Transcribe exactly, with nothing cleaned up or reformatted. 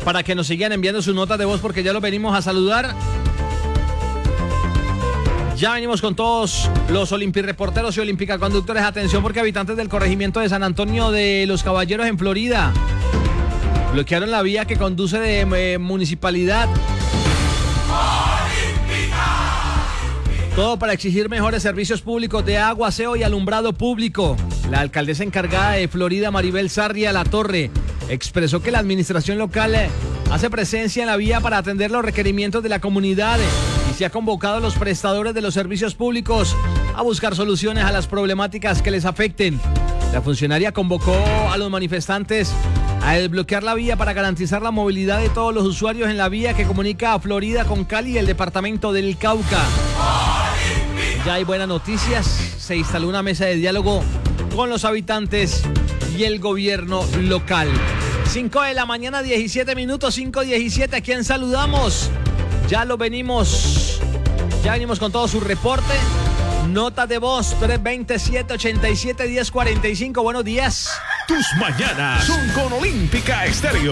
para que nos sigan enviando sus notas de voz porque ya los venimos a saludar. Ya venimos con todos los olimpireporteros y olimpicaconductores. Atención porque habitantes del corregimiento de San Antonio de los Caballeros en Florida bloquearon la vía que conduce de eh, municipalidad. Todo para exigir mejores servicios públicos de agua, aseo y alumbrado público. La alcaldesa encargada de Florida, Maribel Sarria La Torre, expresó que la administración local hace presencia en la vía para atender los requerimientos de la comunidad y se ha convocado a los prestadores de los servicios públicos a buscar soluciones a las problemáticas que les afecten. La funcionaria convocó a los manifestantes a desbloquear la vía para garantizar la movilidad de todos los usuarios en la vía que comunica a Florida con Cali y el departamento del Cauca. Ya hay buenas noticias, se instaló una mesa de diálogo con los habitantes y el gobierno local. cinco de la mañana, diecisiete minutos, cinco diecisiete, ¿a quién saludamos? Ya lo venimos, ya venimos con todo su reporte. Nota de voz, tres dos siete, ocho siete, uno cero cuatro cinco, buenos días. Tus mañanas son con Olímpica Estéreo.